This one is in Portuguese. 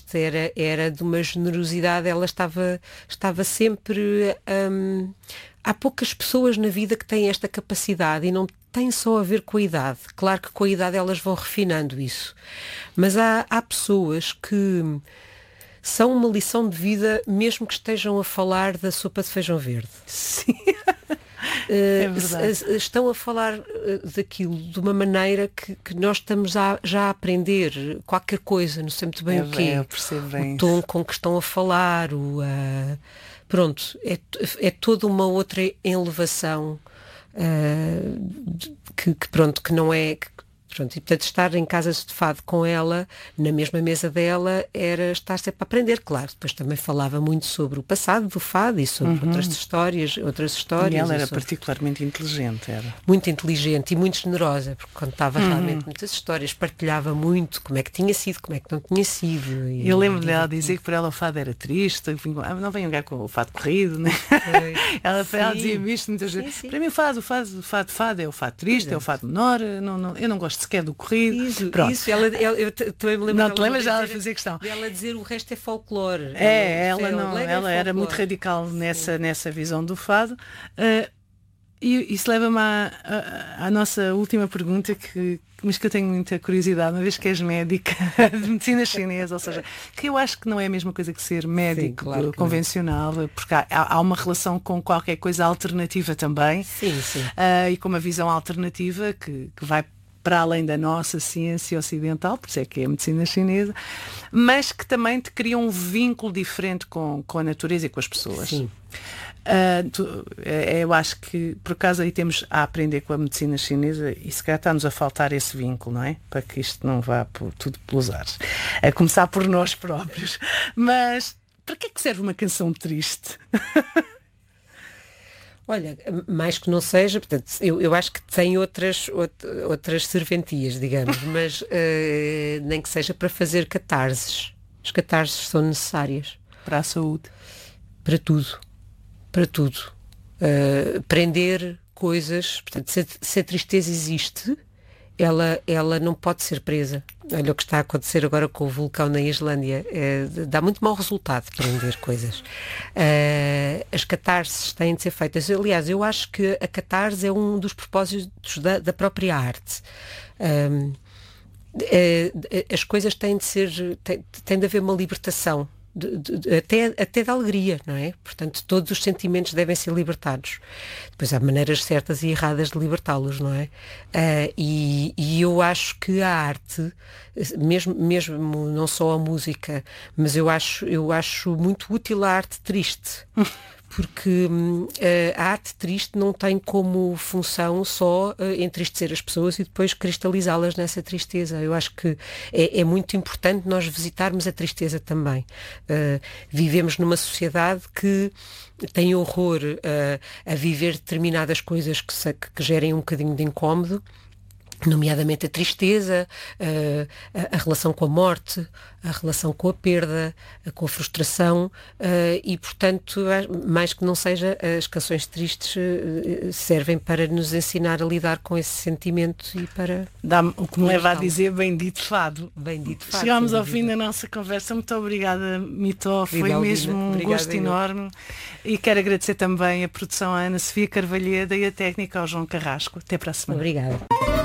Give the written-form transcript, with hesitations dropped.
falaste era de uma generosidade, ela estava sempre... há poucas pessoas na vida que têm esta capacidade e não tem só a ver com a idade. Claro que com a idade elas vão refinando isso. Mas há pessoas que são uma lição de vida, mesmo que estejam a falar da sopa de feijão verde. Sim. É verdade. Estão a falar daquilo de uma maneira que nós estamos já a aprender qualquer coisa, não sei muito bem o quê. Eu percebo bem o tom com que estão a falar, pronto, é toda uma outra elevação que não é... Pronto, e portanto estar em casas de fado com ela, na mesma mesa dela, era estar sempre a aprender, claro. Depois também falava muito sobre o passado do fado e sobre outras histórias. E ela era particularmente inteligente, era. Muito inteligente e muito generosa, porque contava realmente muitas histórias, partilhava muito como é que tinha sido, como é que não tinha sido. Eu lembro dela dizer que para ela o fado era triste, não venham cá com o fado corrido, né? Ela dizia isto muitas vezes. Sim. Para mim o fado é o fado triste, é o fado menor, eu não gosto sequer do corrido. Isso, eu também me lembro. Não te lembras dela fazer questão? Ela dizer o resto é folclore. Ela era muito radical nessa visão do fado. E isso leva-me à nossa última pergunta, mas que eu tenho muita curiosidade, uma vez que és médica de medicina chinesa, ou seja, que eu acho que não é a mesma coisa que ser médico convencional, porque há uma relação com qualquer coisa alternativa também. Sim. E com uma visão alternativa que vai para além da nossa ciência ocidental, por isso é que é a medicina chinesa, mas que também te cria um vínculo diferente com a natureza e com as pessoas. Sim. Eu acho que por acaso aí temos a aprender com a medicina chinesa e se calhar está-nos a faltar esse vínculo, não é? Para que isto não vá tudo pelos ares. A começar por nós próprios. Mas para que é que serve uma canção triste? Olha, mais que não seja, portanto, eu acho que tem outras serventias, digamos, mas nem que seja para fazer catarses. As catarses são necessárias. Para a saúde. Para tudo. Para tudo. Prender coisas, portanto, se a tristeza existe, ela não pode ser presa. Olha o que está a acontecer agora com o vulcão na Islândia. Dá muito mau resultado prender coisas. As catarses têm de ser feitas. Aliás, eu acho que a catarse é um dos propósitos da própria arte. As coisas têm de haver uma libertação. Até da alegria, não é? Portanto, todos os sentimentos devem ser libertados. Depois há maneiras certas e erradas de libertá-los, não é? E eu acho que a arte, mesmo não só a música, mas eu acho muito útil a arte triste. Porque a arte triste não tem como função só entristecer as pessoas e depois cristalizá-las nessa tristeza. Eu acho que é muito importante nós visitarmos a tristeza também. Vivemos numa sociedade que tem horror a viver determinadas coisas que gerem um bocadinho de incómodo, nomeadamente a tristeza, a relação com a morte, a relação com a perda, com a frustração, e portanto, mais que não seja, as canções tristes servem para nos ensinar a lidar com esse sentimento e para... O que me leva a dizer bendito fado. Bendito fado. Chegámos ao fim da nossa conversa. Muito obrigada, Mitó. Foi mesmo um gosto enorme. E quero agradecer também a produção à Ana Sofia Carvalheda e a técnica ao João Carrasco. Até para a semana. Obrigada.